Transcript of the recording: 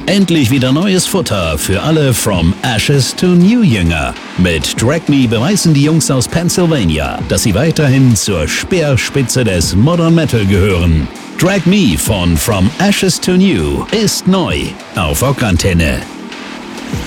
Endlich wieder neues Futter für alle From Ashes to New Jünger. Mit Drag Me beweisen die Jungs aus Pennsylvania, dass sie weiterhin zur Speerspitze des Modern Metal gehören. Drag Me von From Ashes to New ist neu auf Rockantenne.